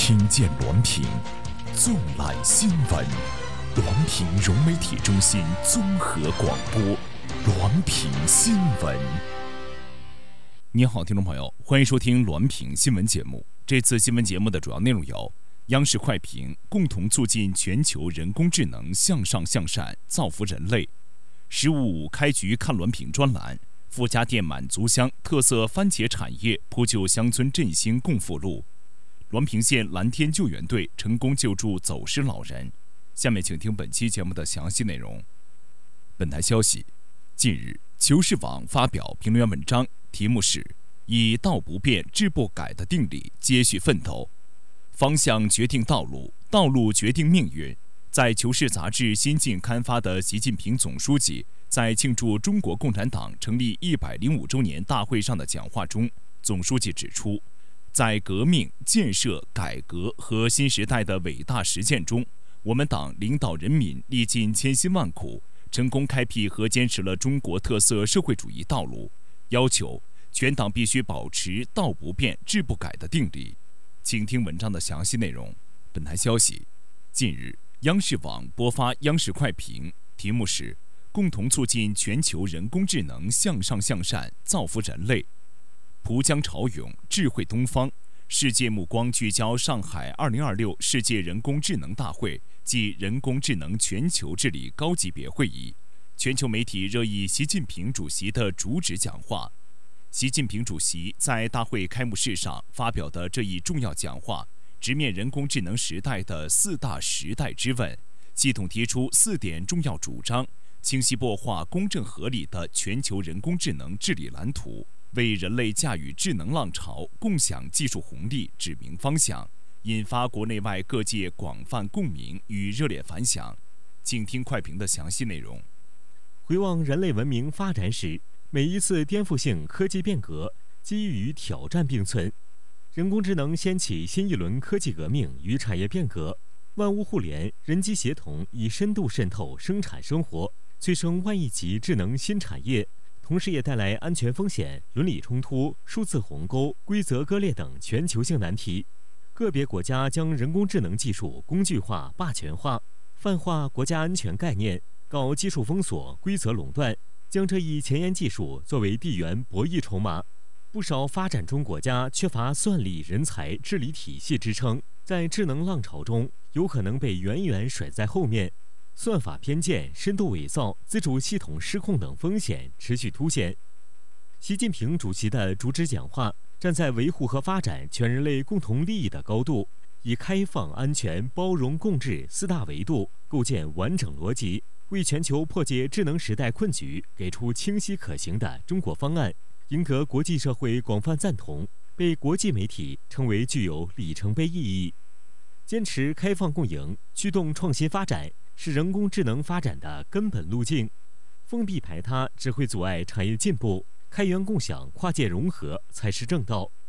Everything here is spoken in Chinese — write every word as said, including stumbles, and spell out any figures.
听见滦平，纵览新闻。滦平融媒体中心综合广播，滦平新闻。你好，听众朋友，欢迎收听滦平新闻节目。这次新闻节目的主要内容有：央视快评共同促进全球人工智能向上向善，造福人类；十五五开局看滦平专栏，富家店满族乡特色番茄产业铺就乡村振兴共富路；滦平县蓝天救援队成功救助走失老人。下面请听本期节目的详细内容。本台消息，近日求是网发表评论员文章，题目是以道不变志不改的定理接续奋斗，方向决定道路，道路决定命运。在求是杂志新近刊发的习近平总书记在庆祝中国共产党成立一百零五周年大会上的讲话中，总书记指出，在革命、建设、改革和新时代的伟大实践中，我们党领导人民历尽千辛万苦，成功开辟和坚持了中国特色社会主义道路，要求全党必须保持道不变志不改的定理。请听文章的详细内容。本台消息，近日央视网播发央视快评，题目是共同促进全球人工智能向上向善，造福人类。浦江潮涌，智慧东方，世界目光聚焦上海二零二六世界人工智能大会暨人工智能全球治理高级别会议。全球媒体热议习近平主席的主旨讲话。习近平主席在大会开幕式上发表的这一重要讲话，直面人工智能时代的四大时代之问，系统提出四点重要主张，清晰擘画公正合理的全球人工智能治理蓝图，为人类驾驭智能浪潮、共享技术红利指明方向，引发国内外各界广泛共鸣与热烈反响。请听快评的详细内容。 回望人类文明发展史，每一次颠覆性科技变革机遇与挑战并存，人工智能掀起新一轮科技革命与产业变革，万物互联、人机协同已深度渗透生产生活，催生万亿级智能新产业，同时也带来安全风险、伦理冲突、数字鸿沟、规则割裂等全球性难题。个别国家将人工智能技术工具化、霸权化，泛化国家安全概念，搞技术封锁、规则垄断，将这一前沿技术作为地缘博弈筹码。不少发展中国家缺乏算力、人才、治理体系支撑，在智能浪潮中有可能被远远甩在后面。算法偏见、深度伪造、自主系统失控等风险持续凸显。习近平主席的主旨讲话站在维护和发展全人类共同利益的高度，以开放、安全、包容、共治四大维度构建完整逻辑，为全球破解智能时代困局给出清晰可行的中国方案，赢得国际社会广泛赞同，被国际媒体称为具有里程碑意义。坚持开放共赢，驱动创新发展，是人工智能发展的根本路径。封闭排他只会阻碍产业进步，开源共享、跨界融合才是正道。